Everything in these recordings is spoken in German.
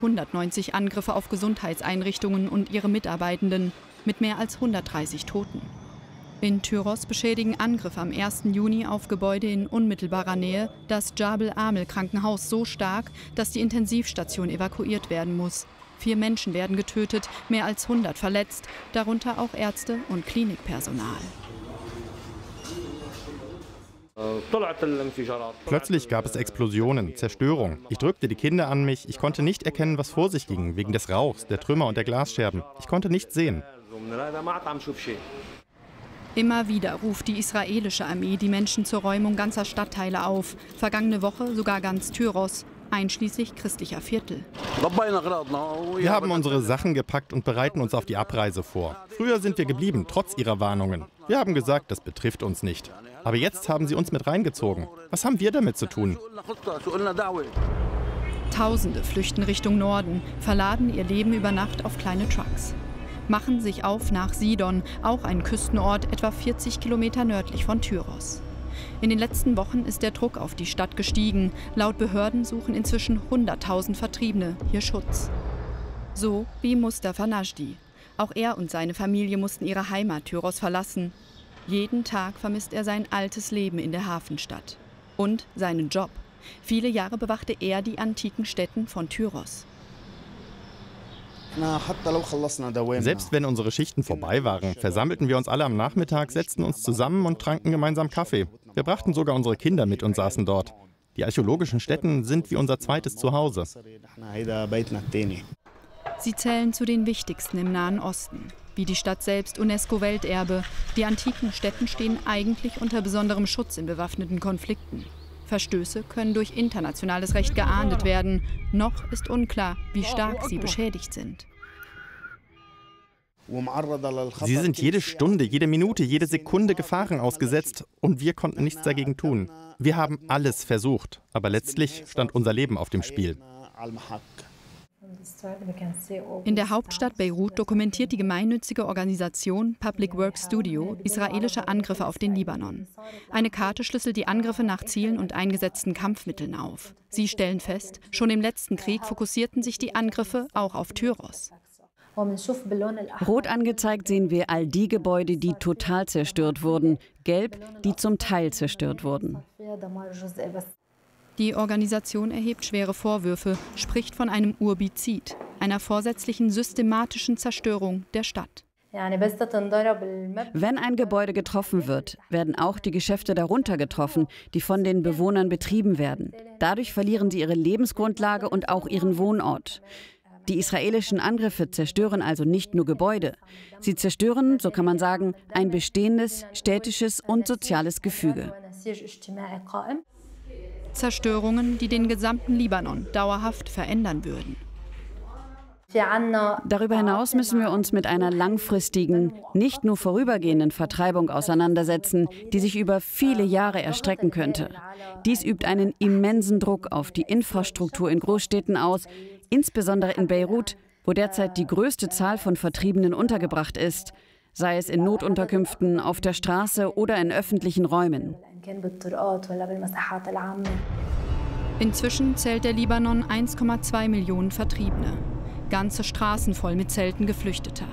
190 Angriffe auf Gesundheitseinrichtungen und ihre Mitarbeitenden mit mehr als 130 Toten. In Tyros beschädigen Angriffe am 1. Juni auf Gebäude in unmittelbarer Nähe das Jabal Amel Krankenhaus so stark, dass die Intensivstation evakuiert werden muss. 4 Menschen werden getötet, mehr als 100 verletzt, darunter auch Ärzte und Klinikpersonal. Plötzlich gab es Explosionen, Zerstörung. Ich drückte die Kinder an mich. Ich konnte nicht erkennen, was vor sich ging, wegen des Rauchs, der Trümmer und der Glasscherben. Ich konnte nichts sehen. Immer wieder ruft die israelische Armee die Menschen zur Räumung ganzer Stadtteile auf. Vergangene Woche sogar ganz Tyros, einschließlich christlicher Viertel. Wir haben unsere Sachen gepackt und bereiten uns auf die Abreise vor. Früher sind wir geblieben, trotz ihrer Warnungen. Wir haben gesagt, das betrifft uns nicht. Aber jetzt haben sie uns mit reingezogen. Was haben wir damit zu tun? Tausende flüchten Richtung Norden, verladen ihr Leben über Nacht auf kleine Trucks. Machen sich auf nach Sidon, auch ein Küstenort etwa 40 Kilometer nördlich von Tyros. In den letzten Wochen ist der Druck auf die Stadt gestiegen. Laut Behörden suchen inzwischen 100.000 Vertriebene hier Schutz. So wie Mustafa Najdi. Auch er und seine Familie mussten ihre Heimat Tyros verlassen. Jeden Tag vermisst er sein altes Leben in der Hafenstadt. Und seinen Job. Viele Jahre bewachte er die antiken Stätten von Tyros. Selbst wenn unsere Schichten vorbei waren, versammelten wir uns alle am Nachmittag, setzten uns zusammen und tranken gemeinsam Kaffee. Wir brachten sogar unsere Kinder mit und saßen dort. Die archäologischen Stätten sind wie unser zweites Zuhause. Sie zählen zu den wichtigsten im Nahen Osten. Wie die Stadt selbst UNESCO-Welterbe. Die antiken Stätten stehen eigentlich unter besonderem Schutz in bewaffneten Konflikten. Verstöße können durch internationales Recht geahndet werden. Noch ist unklar, wie stark sie beschädigt sind. Sie sind jede Stunde, jede Minute, jede Sekunde Gefahren ausgesetzt und wir konnten nichts dagegen tun. Wir haben alles versucht, aber letztlich stand unser Leben auf dem Spiel. In der Hauptstadt Beirut dokumentiert die gemeinnützige Organisation Public Works Studio israelische Angriffe auf den Libanon. Eine Karte schlüsselt die Angriffe nach Zielen und eingesetzten Kampfmitteln auf. Sie stellen fest, schon im letzten Krieg fokussierten sich die Angriffe auch auf Tyros. Rot angezeigt sehen wir all die Gebäude, die total zerstört wurden. Gelb, die zum Teil zerstört wurden. Die Organisation erhebt schwere Vorwürfe, spricht von einem Urbizid, einer vorsätzlichen systematischen Zerstörung der Stadt. Wenn ein Gebäude getroffen wird, werden auch die Geschäfte darunter getroffen, die von den Bewohnern betrieben werden. Dadurch verlieren sie ihre Lebensgrundlage und auch ihren Wohnort. Die israelischen Angriffe zerstören also nicht nur Gebäude. Sie zerstören, so kann man sagen, ein bestehendes städtisches und soziales Gefüge. Zerstörungen, die den gesamten Libanon dauerhaft verändern würden. Darüber hinaus müssen wir uns mit einer langfristigen, nicht nur vorübergehenden Vertreibung auseinandersetzen, die sich über viele Jahre erstrecken könnte. Dies übt einen immensen Druck auf die Infrastruktur in Großstädten aus, insbesondere in Beirut, wo derzeit die größte Zahl von Vertriebenen untergebracht ist, sei es in Notunterkünften, auf der Straße oder in öffentlichen Räumen. Inzwischen zählt der Libanon 1,2 Millionen Vertriebene. Ganze Straßen voll mit Zelten Geflüchteter.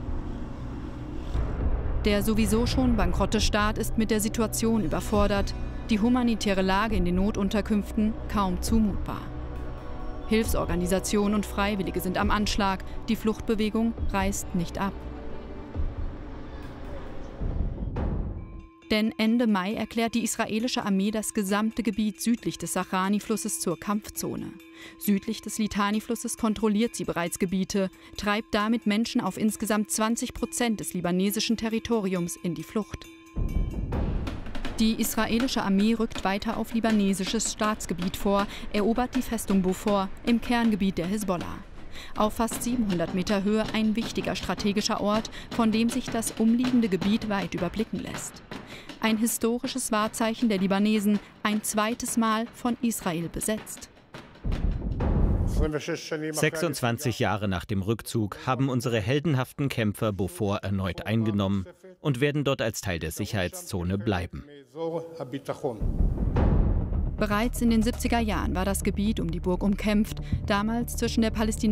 Der sowieso schon bankrotte Staat ist mit der Situation überfordert. Die humanitäre Lage in den Notunterkünften kaum zumutbar. Hilfsorganisationen und Freiwillige sind am Anschlag. Die Fluchtbewegung reißt nicht ab. Denn Ende Mai erklärt die israelische Armee das gesamte Gebiet südlich des Sahrani-Flusses zur Kampfzone. Südlich des Litani-Flusses kontrolliert sie bereits Gebiete, treibt damit Menschen auf insgesamt 20% des libanesischen Territoriums in die Flucht. Die israelische Armee rückt weiter auf libanesisches Staatsgebiet vor, erobert die Festung Beaufort im Kerngebiet der Hisbollah. Auf fast 700 Meter Höhe ein wichtiger strategischer Ort, von dem sich das umliegende Gebiet weit überblicken lässt. Ein historisches Wahrzeichen der Libanesen, ein zweites Mal von Israel besetzt. 26 Jahre nach dem Rückzug haben unsere heldenhaften Kämpfer Beaufort erneut eingenommen und werden dort als Teil der Sicherheitszone bleiben. Bereits in den 70er Jahren war das Gebiet um die Burg umkämpft, damals zwischen der palästinensischen